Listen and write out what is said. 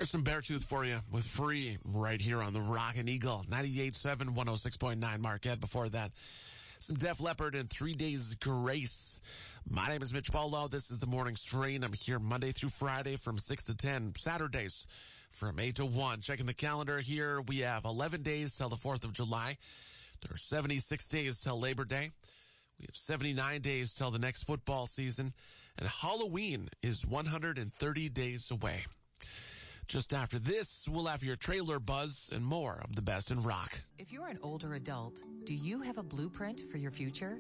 There's some Beartooth for you with Free right here on the Rockin' Eagle. 98.7, 106.9 Marquette. Before that, some Def Leppard and 3 Days Grace. My name is Mitch Polo. This is the Morning Strain. I'm here Monday through Friday from 6 to 10. Saturdays from 8 to 1. Checking the calendar here. We have 11 days till the 4th of July. There are 76 days till Labor Day. We have 79 days till the next football season. And Halloween is 130 days away. Just after this, we'll have your trailer buzz and more of the best in rock. If you're an older adult, do you have a blueprint for your future?